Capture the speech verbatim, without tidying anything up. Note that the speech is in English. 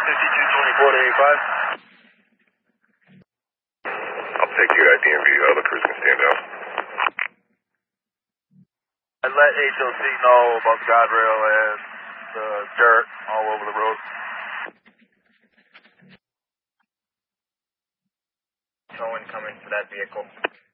fifty-two twenty-four to eighty-five. I'll take you at D M V. Other crews can stand out. I let H O C know about the guardrail and the dirt all over the road. Towing coming for that vehicle.